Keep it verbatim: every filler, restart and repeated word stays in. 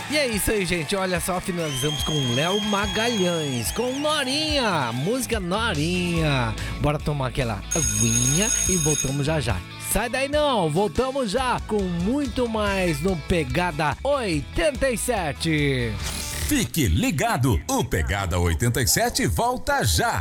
E é isso aí, gente. Olha só, finalizamos com Léo Magalhães, com Norinha, música Norinha. Bora tomar aquela aguinha e voltamos já já. Sai daí não, voltamos já com muito mais no Pegada oitenta e sete. Fique ligado, o Pegada oitenta e sete volta já.